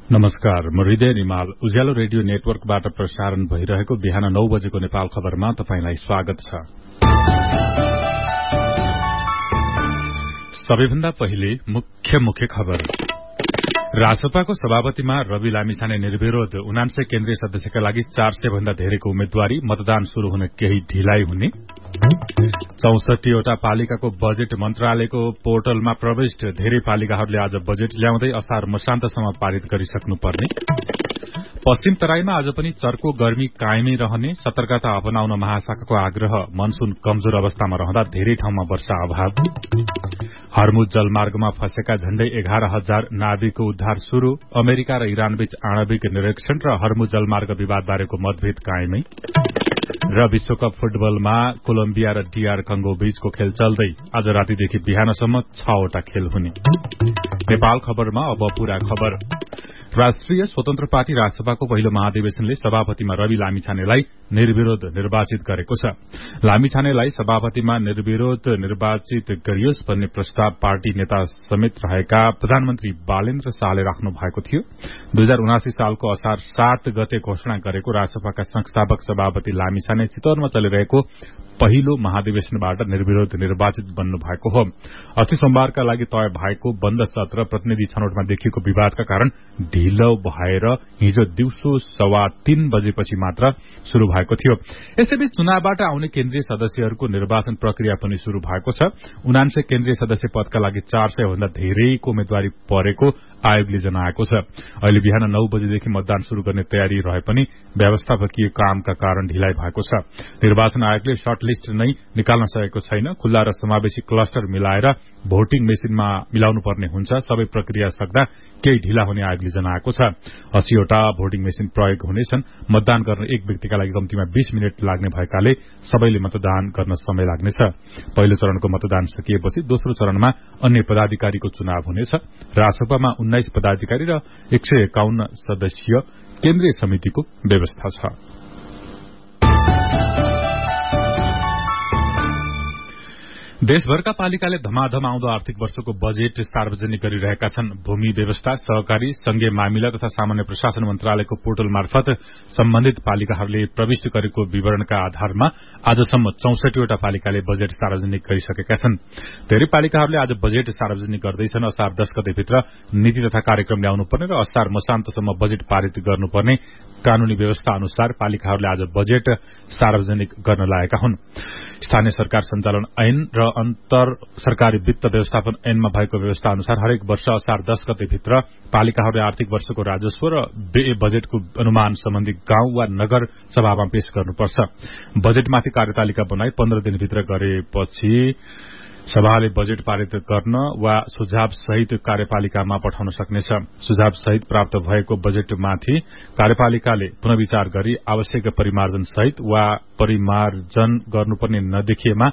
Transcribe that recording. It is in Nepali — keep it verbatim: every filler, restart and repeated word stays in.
नमस्कार, म हृदय रिमाल उज्यालो रेडियो नेटवर्कबाट प्रसारण भइरहेको बिहान नौ बजेको नेपाल खबरमा तपाईंलाई स्वागत छ। सबैभन्दा पहिले मुख्य मुख्य खबर। रासपाको सभापतिमा रवि लामिछाने निर्विरोध उनान्सय केन्द्रीय सदस्यका लागि चार सय भन्दा धेरैको उम्मेद्वारी, मतदान शुरू हुन केही ढिलाइ हुने। चौसठीवटा पालिकाको बजेट मन्त्रालयको पोर्टलमा प्रविष्ट, धेरै पालिकाहरूले आज बजेट ल्याउँदै असार मसान्तसम्म पारित गरिसक्नुपर्ने। पश्चिम तराईमा आज पनि चर्को गर्मी कायमै रहने, सतर्कता अपनाउन महाशाखाको आग्रह। मनसून कमजोर अवस्थामा रहँदा धेरै ठाउँमा वर्षा अभाव। हर्मुज जलमार्गमा फँसेका झण्डै एघार हजार नाविकको उद्धार शुरू। अमेरिका र इरानबीच आणविक निरीक्षण र हर्मुज जलमार्ग विवादबारेको मतभेद कायमै। र विश्वकप फुटबलमा कोलम्बिया र डीआर कंगो बीचको खेल चल्दै आज रातिदेखि बिहानसम्म छवटा खेल हुने। नेपाल खबरमा अब पूरा खबर। राष्ट्रिय स्वतन्त्र पार्टी राजसभाको पहिलो महाधिवेशनले सभापतिमा रवि लामिछानेलाई निर्विरोध निर्वाचित गरेको छ। लामिछानेलाई सभापतिमा निर्विरोध निर्वाचित गरियोस् भन्ने प्रस्ताव पार्टी नेता समेत रहेका प्रधानमन्त्री बालेन्द्र शाहले राख्नु भएको थियो। दुई हजार उनासी सालको असार सात गते घोषणा गरेको राजसभाका संस्थापक सभापति लामिछाने चितवनमा चलिरहेको पहिलो महाधिवेशनबाट निर्विरोध निर्वाचित बन्नु भएको हो। अस्ति सोमबारका लागि तय भएको बन्द सत्र प्रतिनिधि छनौटमा देखिएको विवादका कारण ढिलो भएर हिजो दिउँसो सवा तीन बजेपछि मात्र शुरू भएको थियो। यसैबीच चुनावबाट आउने केन्द्रीय सदस्यहरूको निर्वाचन प्रक्रिया पनि शुरू भएको छ। उनान्सय केन्द्रीय सदस्य पदका लागि चार सय भन्दा धेरैको उम्मेद्वारी परेको आयोगले जनाएको छ। अहिले बिहान नौ बजेदेखि मतदान शुरू गर्ने तयारी रहे पनि व्यवस्थापकीय कामका कारण ढिलाइ भएको छ। निर्वाचन आयोगले सर्टलिस्ट नै निकाल्न सकेको छैन। खुल्ला र समावेशी क्लस्टर मिलाएर भोटिङ मेसिनमा मिलाउनु पर्ने हुन्छ। सबै प्रक्रिया सक्दा केही ढिला हुने आयोगले जनाएको छ। अस्सीवटा भोटिङ मेसिन प्रयोग हुनेछन्। मतदान गर्न एक व्यक्तिका लागि कम्तीमा बीस मिनट लाग्ने भएकाले सबैले मतदान गर्न समय लाग्नेछ। पहिलो चरणको मतदान सकिएपछि दोस्रो चरणमा अन्य पदाधिकारीको चुनाव हुनेछ। राजसभामा उन्नाइस पदाधिकारी र एक सय एकाउन्न सदस्यीय केन्द्रीय समितिको व्यवस्था छ। देशभरका पालिकाले धमाधम आउँदो आर्थिक वर्षको बजेट सार्वजनिक गरिरहेका छन्। भूमि व्यवस्था, सहकारी, संघीय मामिला तथा सामान्य प्रशासन मन्त्रालयको पोर्टल मार्फत सम्बन्धित पालिकाहरूले प्रविष्ट गरेको विवरणका आधारमा आजसम्म चौसठीवटा पालिकाले बजेट सार्वजनिक गरिसकेका छन्। धेरै पालिकाहरूले आज बजेट सार्वजनिक गर्दैछन्। असार दश गतेभित्र नीति तथा कार्यक्रम ल्याउनुपर्ने र असार मसान्तसम्म बजेट पारित गर्नुपर्ने कानूनी व्यवस्था अनुसार पालिकाहरूले आज बजेट सार्वजनिक गर्न लागेका हुन्। स्थानीय सरकार सञ्चालन ऐन र अन्तर सरकारी वित्त व्यवस्थापन ऐनमा भएको व्यवस्था अनुसार हरेक वर्ष असार दश गतेभित्र पालिकाहरूले आर्थिक वर्षको राजस्व र व्यय बजेटको अनुमान सम्बन्धी गाउँ वा नगर सभामा पेश गर्नुपर्छ। बजेटमाथि कार्यतालिका बनाई पन्ध्र दिनभित्र गरेपछि सभाले बजेट पारित गर्न वा सुझाव सहित कार्यपालिकामा पठाउन सक्नेछ। सुझाव सहित प्राप्त भएको बजेटमाथि कार्यपालिकाले पुनर्विचार गरी आवश्यक परिमार्जन सहित वा परिमार्जन गर्नुपर्ने नदेखिएमा